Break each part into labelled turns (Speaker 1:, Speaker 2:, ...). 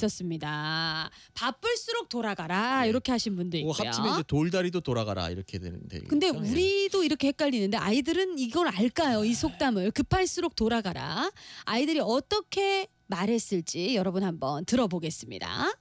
Speaker 1: 있었습니다. 바쁠수록 돌아가라 이렇게 하신 분도 있고요.
Speaker 2: 합치면 이제 돌다리도 돌아가라 이렇게 되는데.
Speaker 1: 근데 우리도 이렇게 헷갈리는데 아이들은 이걸 알까요? 이 속담을 급할수록 돌아가라. 아이들이 어떻게 말했을지 여러분 한번 들어보겠습니다.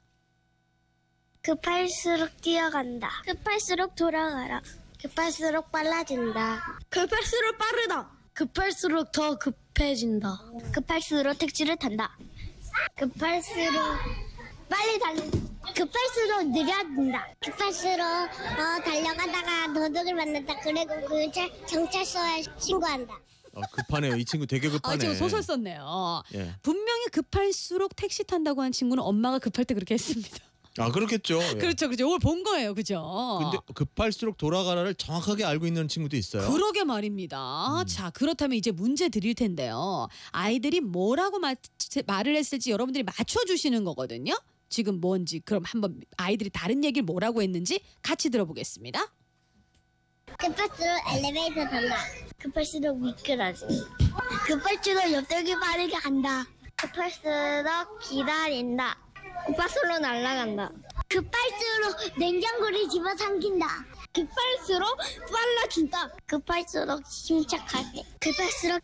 Speaker 3: 급할수록 뛰어간다. 급할수록 돌아가라. 급할수록 빨라진다. 급할수록 빠르다. 급할수록 더 급해진다. 급할수록 택시를 탄다. 급할수록 빨리 급할수록 느려진다. 급할수록 달려가다가 도둑을 만났다. 그리고 그 경찰서에 신고한다.
Speaker 2: 급하네요. 이 친구 되게 급하네.
Speaker 1: 지금 소설 썼네요.
Speaker 2: 예.
Speaker 1: 분명히 급할수록 택시 탄다고 한 친구는 엄마가 급할 때 그렇게 했습니다.
Speaker 2: 그렇겠죠. 예.
Speaker 1: 그렇죠. 이걸 본 거예요. 그죠?
Speaker 2: 근데 급할수록 돌아가라를 정확하게 알고 있는 친구도 있어요.
Speaker 1: 그러게 말입니다. 자, 그렇다면 이제 문제 드릴 텐데요. 아이들이 뭐라고 말을 했을지 여러분들이 맞춰주시는 거거든요. 지금 뭔지 그럼 한번 아이들이 다른 얘기를 뭐라고 했는지 같이 들어보겠습니다.
Speaker 3: 급할수록 엘리베이터 탄다. 급할수록 미끄러지. 급할수록 옆돌기 빠르게 간다. 급할수록 기다린다. 급할수록 날아간다. 급할수록 냉장고를 집어삼킨다. 급할수록 빨라진다. 급할수록 침착하게. 급할수록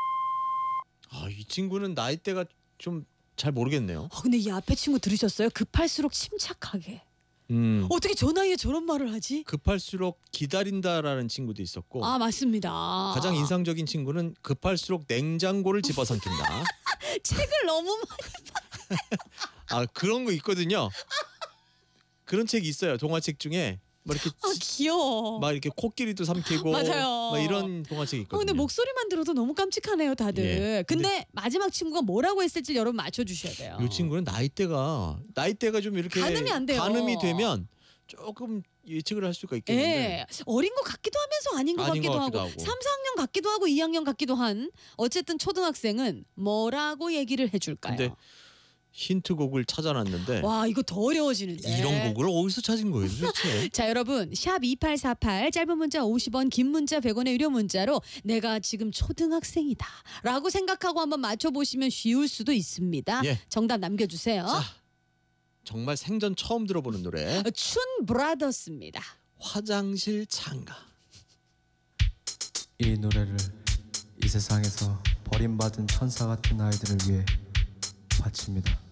Speaker 2: 이 친구는 나이대가 좀 잘 모르겠네요.
Speaker 1: 근데 이 앞에 친구 들으셨어요? 급할수록 침착하게. 어떻게 저 나이에 저런 말을 하지?
Speaker 2: 급할수록 기다린다라는 친구도 있었고.
Speaker 1: 맞습니다.
Speaker 2: 가장 인상적인 친구는 급할수록 냉장고를 집어삼킨다.
Speaker 1: 책을 너무 많이
Speaker 2: 그런 거 있거든요. 그런 책이 있어요. 동화책 중에 막 이렇게
Speaker 1: 귀여워.
Speaker 2: 막 이렇게 코끼리도 삼키고
Speaker 1: 맞아요.
Speaker 2: 막 이런 동화책이 있거든요.
Speaker 1: 근데 목소리만 들어도 너무 깜찍하네요, 다들.
Speaker 2: 예.
Speaker 1: 근데 마지막 친구가 뭐라고 했을지 여러분 맞춰주셔야 돼요.
Speaker 2: 이 친구는 나이대가 좀 이렇게
Speaker 1: 가늠이 안 돼요.
Speaker 2: 가늠이 되면 조금 예측을 할 수가 있겠는데.
Speaker 1: 예. 어린 것 같기도 하면서 아닌 것 같기도 하고 3, 4학년 같기도 하고 2학년 같기도 한 어쨌든 초등학생은 뭐라고 얘기를 해줄까요?
Speaker 2: 근데 힌트곡을 찾아놨는데
Speaker 1: 와 이거 더 어려워지는데.
Speaker 2: 이런 곡을 어디서 찾은 거예요 도대체?
Speaker 1: 자 여러분 샵 2848 짧은 문자 50원 긴 문자 100원의 유료 문자로 내가 지금 초등학생이다 라고 생각하고 한번 맞춰보시면 쉬울 수도 있습니다.
Speaker 2: 예.
Speaker 1: 정답 남겨주세요.
Speaker 2: 자, 정말 생전 처음 들어보는 노래
Speaker 1: 춘 브라더스입니다.
Speaker 2: 화장실 창가.
Speaker 4: 이 노래를 이 세상에서 버림받은 천사 같은 아이들을 위해 바칩니다.